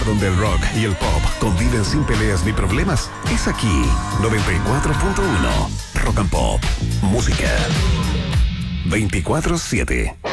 Donde el rock y el pop conviven sin peleas ni problemas, es aquí. 94.1 Rock and Pop. Música 24/7.